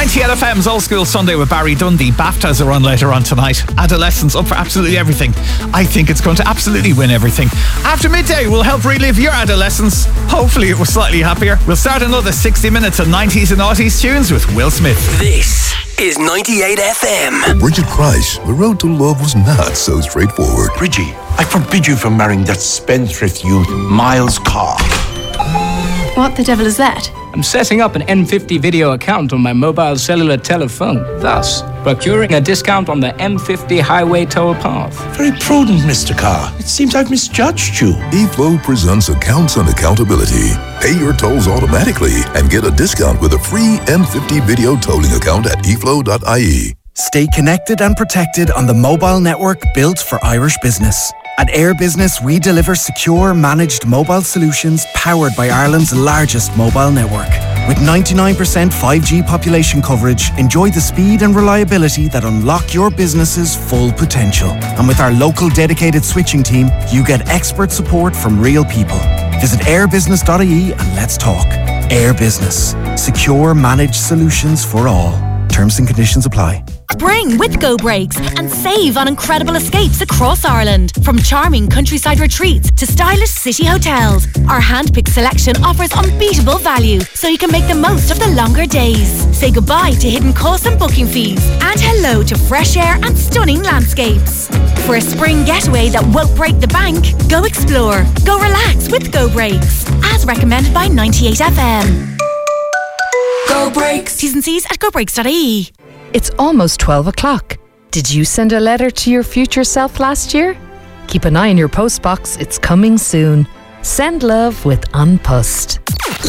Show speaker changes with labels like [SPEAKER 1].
[SPEAKER 1] 98 FM's Old School Sunday with Barry Dundee. BAFTAs are on later on tonight. Adolescence up for absolutely everything. I think it's going to absolutely win everything. After midday, we'll help relive your adolescence. Hopefully it was slightly happier. We'll start another 60 minutes of 90s and 90s tunes with Will Smith.
[SPEAKER 2] This is 98 FM.
[SPEAKER 3] For Bridget Christ, the road to love was not so straightforward.
[SPEAKER 4] Bridgie, I forbid you from marrying that spendthrift youth, Miles Carr.
[SPEAKER 5] What the devil is that?
[SPEAKER 6] I'm setting up an M50 video account on my mobile cellular telephone, thus procuring a discount on the M50 highway toll path.
[SPEAKER 4] Very prudent, Mr. Carr. It seems I've misjudged you.
[SPEAKER 3] eFlow presents accounts and accountability. Pay your tolls automatically and get a discount with a free M50 video tolling account at eflow.ie.
[SPEAKER 7] Stay connected and protected on the mobile network built for Irish business. At Air Business, we deliver secure, managed mobile solutions powered by Ireland's largest mobile network. With 99% 5G population coverage, enjoy the speed and reliability that unlock your business's full potential. And with our local dedicated switching team, you get expert support from real people. Visit airbusiness.ie and let's talk. Air Business. Secure, managed solutions for all. Terms and conditions apply.
[SPEAKER 8] Spring with Go Breaks and save on incredible escapes across Ireland. From charming countryside retreats to stylish city hotels, our hand-picked selection offers unbeatable value so you can make the most of the longer days. Say goodbye to hidden costs and booking fees and hello to fresh air and stunning landscapes. For a spring getaway that won't break the bank, go explore, go relax with Go Breaks. As recommended by 98 FM. Go Breaks. T's and C's at gobreaks.ie.
[SPEAKER 9] It's almost 12 o'clock. Did you send a letter to your future self last year? Keep an eye on your postbox. It's coming soon. Send love with An Post.